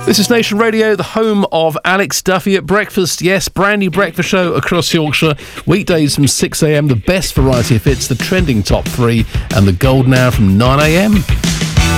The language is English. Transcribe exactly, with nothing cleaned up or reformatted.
This is Nation Radio, the home of Alex Duffy at breakfast. Yes, brand new breakfast show across Yorkshire. Weekdays from six a.m, the best variety of hits, the trending top three, and the golden hour from nine a.m.